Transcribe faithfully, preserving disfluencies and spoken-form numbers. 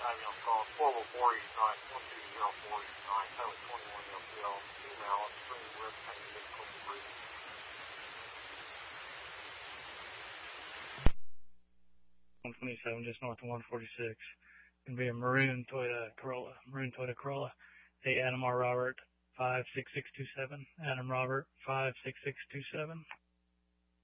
uh, you know, call four oh four eighty-nine, one two zero four eighty-nine, Highway twenty-one L P L, email, extreme risk, having difficulty breathing. one twenty-seven, just north of one forty-six. Gonna be a maroon Toyota Corolla, maroon Toyota Corolla. Hey, Adam R. Robert, five six six two seven. Adam Robert, five six six two seven.